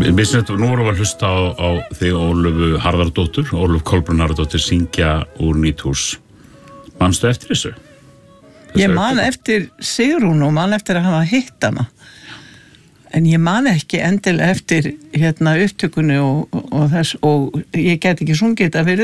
Nú vorum við að hlusta á þig Ólöfu Harðardóttur, Ólöf Kolbrún Harðardóttir syngja úr Nýthús. Manstu eftir þessu? Ég man eftir Sigrún og man eftir að hafa hitt hana. En ég man ekki endilega eftir upptökunni og þess, og ég get ekki sungið þetta fyrir